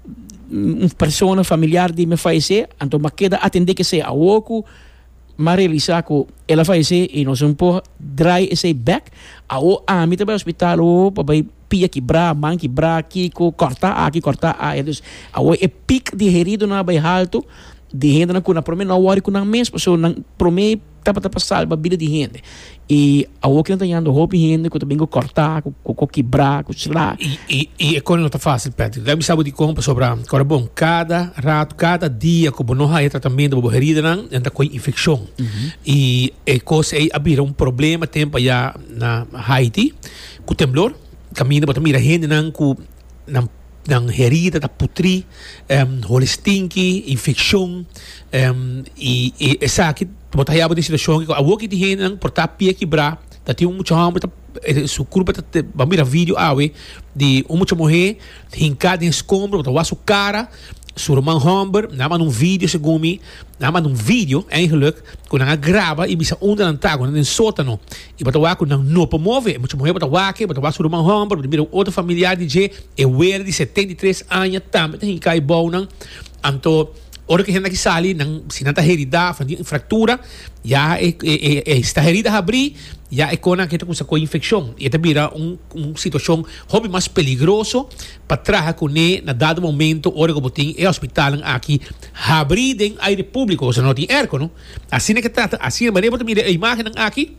uma pessoa familiar de me falece, então me queda atender que seja a oco mas realizar que ela faz isso e nós um pouco dry esse back a o a mim também hospital o para pia quebrar man quebrar aqui cortar aqui cortar a então a o é pic de herido na bem alto de gente na cuna para mim não hora com na mesma pessoa não para mim tá para passar a vida de gente e a o que não tem ando roupa gente que também cortar com com quebrar com lá e e e é quando não tá fácil Pedro deve saber de como sobre agora bom cada rato cada dia como não há tratamento para herida não anda com infecção e é coisa é abrir um problema tempo já na Haiti com temblor caminho para mira gente não com não ng herida da putri um, holestinki infecção um, e e essa aqui botava de situação que a woki de gente não portar pia quebrar da tinha um muito hambre su curva tá bamira vídeo awe de um muito morrer hincado em escombro botar sua cara sur man hambre nama num vídeo segundo nama num vídeo eigenlijk quando ela grava e bisa onder aan tago no sótano e botar wa quando não pode mover muito morrer botar wa que botar sur man hambre primeiro outro familiar de J é o de setenta e três anos também tem cai bom não anto hora que a gente aqui sali nang sinanta herida fractura já é, é, é está herida abrir já é quando que está com infecção e também vira um um situação hobby mais peligroso para trás com ne na dado momento hora que botin é hospital aqui abrir em aire público ou seja não tem ar não assim é que trata assim é maneira para mira a imagem aqui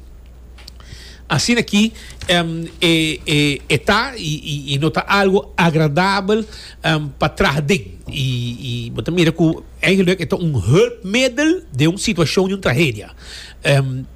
assim aqui um, é, é, está e, e, e nota algo agradável um, para trás de e, e você mira que eigenlijk é um hulpmiddel de uma situação de uma tragédia um,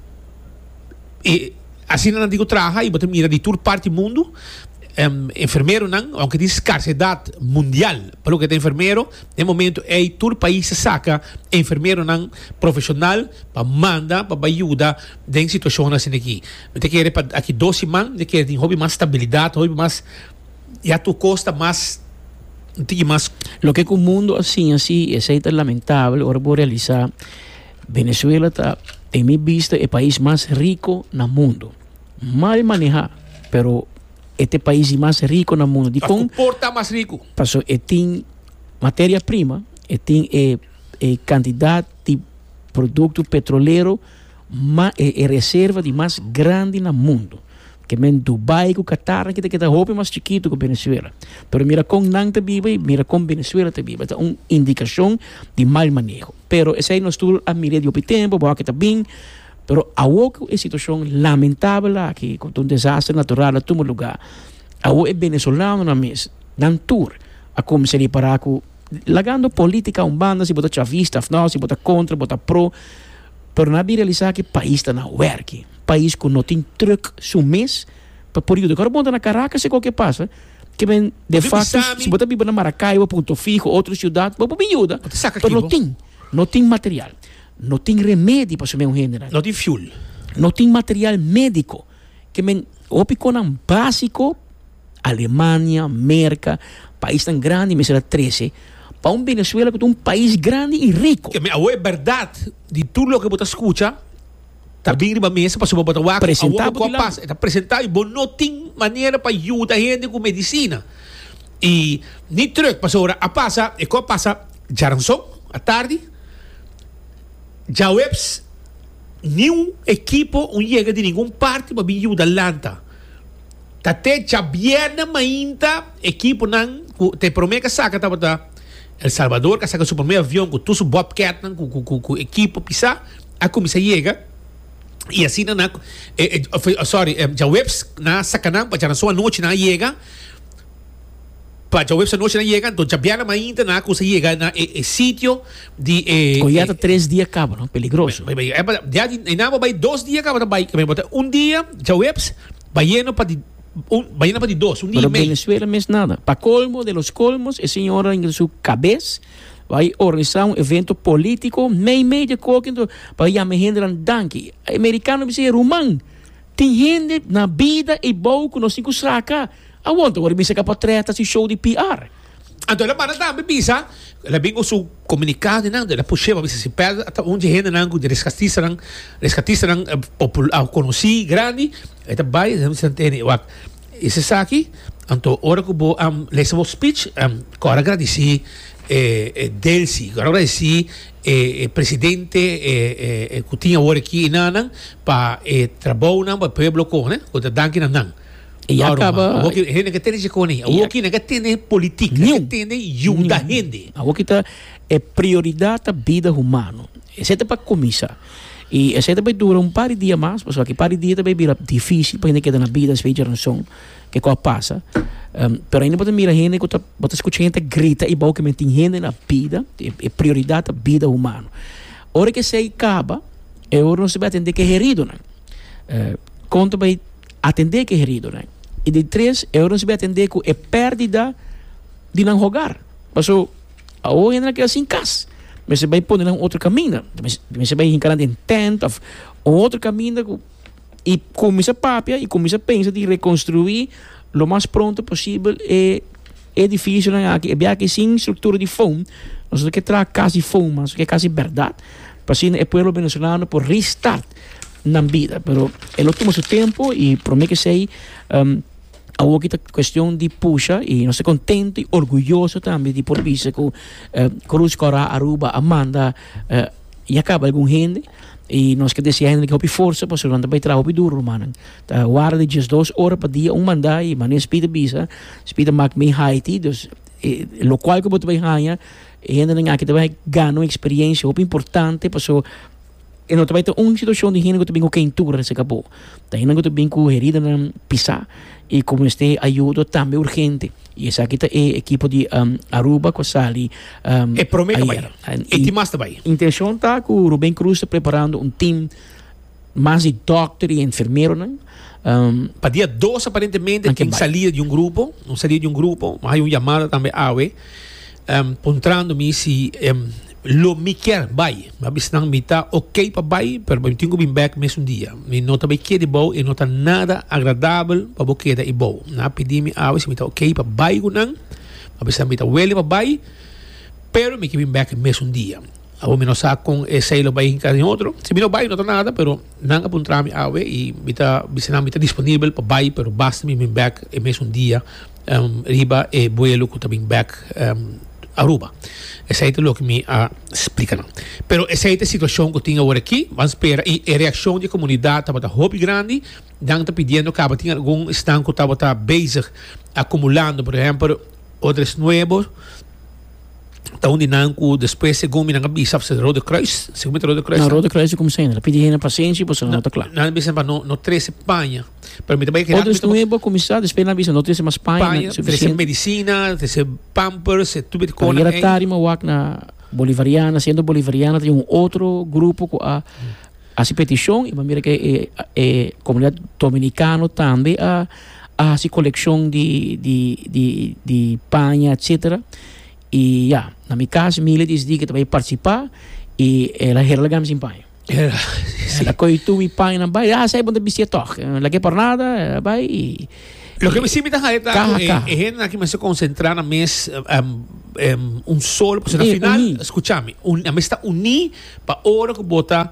e assim não digo traja e você mira de toda parte do mundo um, enfermeiro não, aunque diz escassidade mundial pelo que tem enfermeiro no momento é todo país se saca enfermeiro não profissional para mandar para ajudar em situações assim aqui você quer para aqui dois semanas você quer ter hobby mais estabilidade hobby mais e a tu costa mais tem mais lo que com o mundo assim assim é lamentável agora vou realizar Venezuela está em minha vista é o país mais rico no mundo mal manejar pero este país mais rico no mundo de com porta mais rico passou e tem matéria-prima e tem e, e quantidade de produto petroleiro ma, e, e reserva de mais grande no mundo que men Dubai com Qatar que está roupa mais chiquito que Venezuela pero mira com não te vive mira com Venezuela te vive é uma indicação de mal manejo pero esse aí nós tudo a mirar de tempo boa que está bem pero a outra é situação lamentável aqui com um desastre natural a todo lugar a outra é venezuelano na mesa dan tour a como se reparar com lagando política um banda se botar chavista não se botar contra botar pro pero na realizar que país está na work país que não tem truck su mês para por isso agora bom na Caracas se qualquer passa que men de Viu facto Pisami? se botar viver na Maracaibo, Ponto Fijo, outra cidade, vou me ajuda. Você saca Pero aqui, não tem, não tem material, não tem remédio para assumir um gênero, Não tem fuel. não tem material médico, que men opicon um básico, Alemanha, América, país tão grande, mas era treze, para um Venezuela que é um país grande e rico. Que é verdade de tudo o que você escuta. Tá bem na mesa para você botar o Apresentar com a paz, está apresentar e bom não tem maneira para ajudar a gente com medicina. E nem truque para ora a passa e com passa jaranson à tarde. Já webs nenhum equipo um chega de nenhum parte para vir ajudar lanta. Até já bierna mainta equipo não te promete que saca tá botar El Salvador que saca o primeiro avião com tudo Bobcat não com com com equipo pisar a comissão chega. E assim na eh, eh, sorry eh, já webs na sacanam para já só a noite na chega para já webs a noite na chega então já viana mainta na coisa chega na eh, eh, sítio de eh, Coiata eh, três dias acaba, não? Peligroso. vai vai é já e não vai dois dias acaba vai que botar um dia já webs vai indo para de um vai indo para de dois um dia Pero e meio Venezuela não é nada. Para colmo de los colmos, a senhora em sua cabeça vai organizar um evento político, meio meio de coquinho, para chamar gente um danque. Americano me diz, Romão, tem gente na vida e boa com os cinco saca. Aonde agora me saca para treta, se show de P R. então ela para também bisa ela vem com seu comunicado não ela puxa para se perde até onde gente não de rescatista não rescatista não popular conheci grande eta vai não se entende o esse saque então hora que vou um lesson speech um agora agradecer eh, eh, Delcy, agora agradeci eh, eh, presidente eh, eh, que tinha hora aqui em Nanang para eh, trabalhar para o povo com né o da danke Nanang E acaba... o que gente que tem de cone o que não tem política que tem ajuda gente A kita é prioridade da vida humana. Esse é para começar. E esse é para durar um par de dias mais, porque aqui par de dias também vira difícil para gente que na vida, as vezes não que coisa passa. Um, pero ainda pode mirar gente que bota escutar gente grita e bom que tem gente na vida, é prioridade da vida humana. Hora que se acaba, é hora não se vai atender que é herido, né? Uh, quanto vai atender que é herido, né? E de três, é hora não se vai atender que é pérdida de não jogar. Passou a hora ainda que é assim casa. Mas você vai pôr um outro caminho. Mas você vai encarar em tento, um outro caminho e começa a papia e começa a pensar de reconstruir o mais pronto possível. É, é difícil, né? Aqui, é que sem estrutura de fome, nós temos que trazer quase fome, mas que é quase verdade. Para assim, o povo venezolano por restart na vida. Pero el último seu tempo e prometo que sei um, a outra questão de puxa e nós estamos contentes e orgulhosos também de por vista que uh, Cruz Cora, Aruba, Amanda uh, e acaba algum gente e nós que desejamos que houve força para nós também trabalhar duro, mano. Tá, guarda de duas horas para dia um mandar e maneira speed bisa, speed mak me Haiti, dus e, lo qual que você vai ganhar e ainda não aqui também ganhar uma experiência muito importante para so e não também tem uma situação de gente que também com quentura se acabou. Tem gente que também com herida na pisar e como este ajuda também urgente. E essa aqui é a equipe de um, Aruba com a Sali. Um, é promessa vai. E tem mais também. A intenção está que o Rubén Cruz está preparando um time mais de doctor e enfermeiro, né? Um, para dia dois aparentemente tem saída de um grupo, não saída de um grupo, mas há uma chamada também a um, encontrando-me se um, lo me quer vai, mas não me está ok para vai, pero eu tenho que vir back mesmo um dia. Me nota bem que é de bom e não está nada agradável para você que é bom. Na pedir-me a se me está ok para vai ou não, mas me está well para vai, pero me que vir back mesmo um dia. A mim não sabe com esse lo vai em cada outro. Se me não vai não está nada, pero não apontar-me a e me está, me está disponível para vai, pero basta me vir back e mesmo um dia, um, riba e vuelo que está vir back um, Aruba. Essa é o que me uh, explica. Não. Pero essa é a situação que eu tinha agora aqui. Vamos esperar. E a reação da comunidade estava muito grande. Então, está pedindo que tinha algum estanco que estava bezig acumulando, por exemplo, outros novos. Então, dinanco, depois, segundo a bisa, se Rode Kruis, segundo Rode Kruis. Não, Rode Kruis é como sempre. Pedindo paciência, você não está claro. Não, bisa, no, no treze Espanha. Outros novos, começar, depois na bisa, não treze mais Espanha. Treze medicina, treze pampers, tudo de coisa. Era tarima, wak na bolivariana, sendo bolivariana, tem um outro grupo com a a petição, e mira que a comunidade dominicana também a a si colección de, de, de, de paña, etcétera. Y ya, na mi casa, Mile dice que te va a participar y ela herlagam sin paña. Ela coitu e paña na vai, ah, sai bom de bistia toch. La que por nada, vai e Lo que me sí me está es que me se concentrar na mes um, um, un solo, porque al final, uni. escúchame, un, me está uni para hora que bota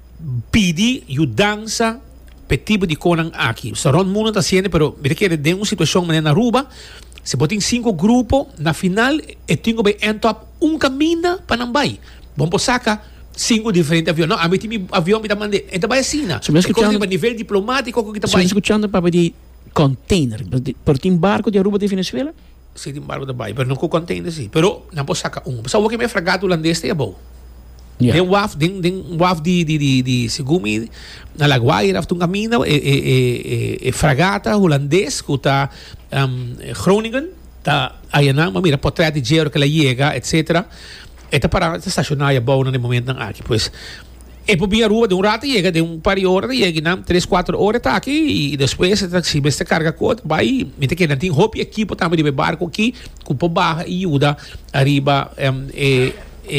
pidi e dança petibo de conan aqui. So ron mundo está haciendo, pero mira que de uma situação na Aruba, se botem cinco grupos, na final, eu tenho que entrar um caminho para não vai. Vamos sacar cinco diferentes aviões. Não, a mim tem avião me está mandando. Então vai assim, né? A nível diplomático, que está vai. Estou escutando para de container, por tem barco de Aruba de Venezuela? Sim, tem barco de Bahia, mas não com container, sim. Pero não posso sacar um. Só o que me fragado holandês é bom. Yeah. Tem um waf, tem um waf de de de de segumi na Laguaira, after um caminho, é é é fragata holandês que está um, Groningen, tá aí não, mas mira, por trás de dinheiro que ela chega, etcétera. Esta para estacionar é bom no momento não aqui, pois e por minha rua de um rato chega, de um par de horas chega, não, três, quatro horas está aqui e depois se você carga coisa, vai, me tem que não tem roupa e equipo também de barco aqui, com por barra e ajuda arriba um, e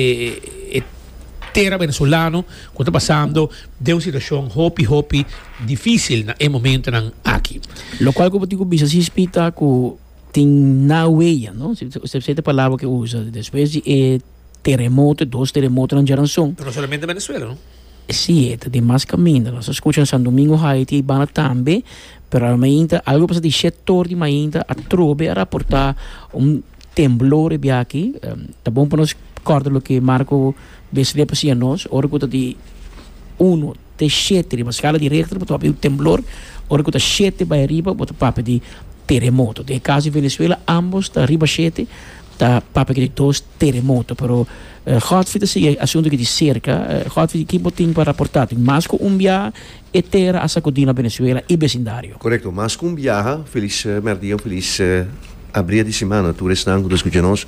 e e terra venezuelano, quando está passando de uma situação hopi hopi difícil no momento não aqui. Lo qual como digo, bisa se espita com tem na huella, não? Se você tem palavra que usa depois de eh, terremoto, dois terremotos na geração. Não somente Venezuela, não? Sim, é de mais caminho. Nós escutamos São Domingo, Haiti e Bana também, pero ainda algo passa de setor de ainda a trobe a reportar um temblor aqui. Tá bom para nós recordar o que Marco Besle para nós, ora que de um de sete, uma escala de Richter, para o temblor, ora que sete vai arriba, para papo de terremoto. De caso de Venezuela, ambos está arriba sete, está papo de dois terremotos, pero Godfried é assunto que de cerca, Godfried que botem para reportar, mas com um via e terra a sacudir na Venezuela e vecindário. Correto, mas com um via, feliz uh, merdia, feliz uh, abrir de semana, tu restando dos escutamos.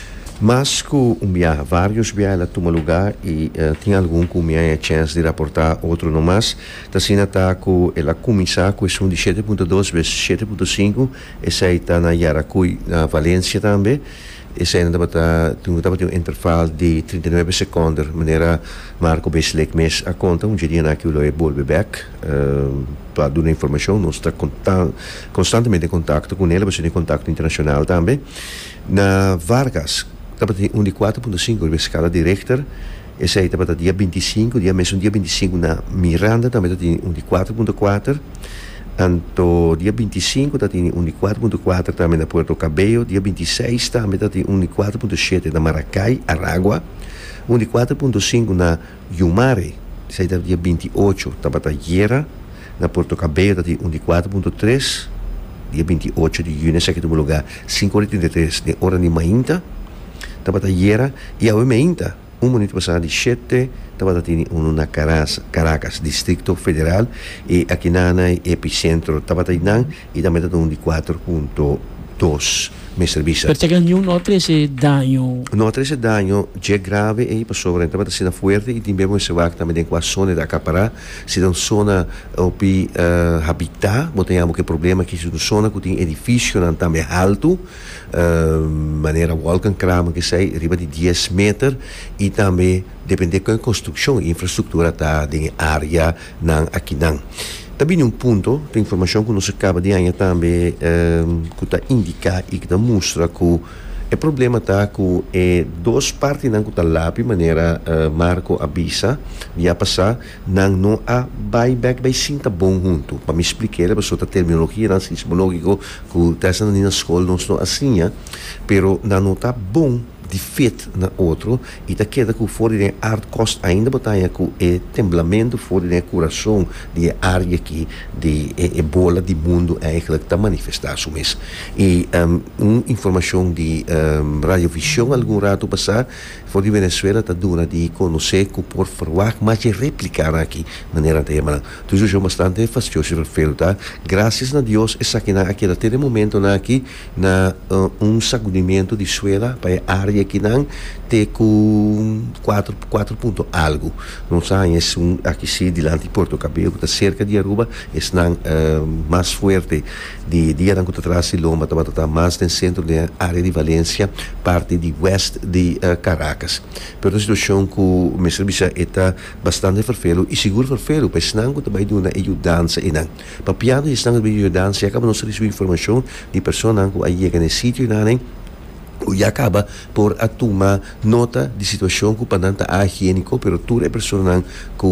Mas com um viagem, vários viagens toma lugar e uh, tem algum que tinha a chance de reportar, outro não mais. Está sendo tá com ela começar a questão de sete ponto dois vezes sete ponto cinco, essa aí está na Yaracuy, na Valência também. Essa aí está tem um intervalo de trinta e nove segundos, de maneira Marco Beslek mês a conta, um dia naquilo é volve back uh, para dar informação, nós está constantemente em contato com ela, você tem contato internacional também. Na Vargas, estava um de quatro ponto cinco na escala de Richter, esse aí estava dia vinte e cinco, dia mesmo dia vinte e cinco na Miranda, também tem um de quatro ponto quatro, anto dia vinte e cinco tem um de quatro ponto quatro também na Puerto Cabello, dia vinte e seis também tem um de quatro ponto sete na Maracay, Aragua, um de quatro ponto cinco na Yumare, esse aí estava dia vinte e oito, estava na Yera, na Puerto Cabello tem um de quatro ponto três, dia vinte e oito de junho, esse aqui tem um lugar cinco horas e trinta e três de hora de Mainta, estava na Yera, e a Mainta, um minuto passado de sete, estava na Caracas, Distrito Federal, e aqui na Epicentro, estava na e também um de quatro ponto dois. Me serviço. Perché non ho esse danno. Non ho esse danno, è grave e passou por entrada sendo forte e também se vai também tem com a zona da Capará, se não zona opi uh, habitat, botamos que problema que se uma zona que tem edifício não também alto, uh, maneira Wolkenkram que sei, riba de dez metros e também depende da construção e infraestrutura tá em área não aqui não. Também um ponto de informação que nos acaba de ganhar também um, que está indicar e que está mostra que o problema está que é duas partes não que está lá de maneira uh, Marco avisa via passar não não há buyback vai sim tá bom junto para me explicar a pessoa a terminologia não sismológico que está na escola não estou assim pero não está bom de feito na outro e da queda que fora de art cost ainda botaia que é temblamento fora de coração de área que de ebola de mundo eigenlijk está manifestar isso mesmo e um, uma informação de um, radiovisão algum rato passar fora de Venezuela está dura de conhecer que por falar mas de replicar aqui maneira de mas tudo isso é bastante fastidioso para tá graças a Deus essa aqui na aquele até momento na aqui na uh, um sacudimento de suela para a área área que não tem com quatro ponto algo. Não sei, é um aqui sim, delante de Porto Cabelo, está cerca de Aruba, é não uh, mais forte de dia não está atrás de Loma, está mais no centro da área de Valência, parte de oeste de uh, Caracas. Pero a situação que o serviço está bastante farfelo e seguro farfelo, pois não que também dá uma ajudança e não. Para piada e não de ajudança, acaba não receber informação de pessoas que aí chegam no sítio e não e acaba por a tomar nota de situação que o pananta é higiênico, pero tu é pessoa que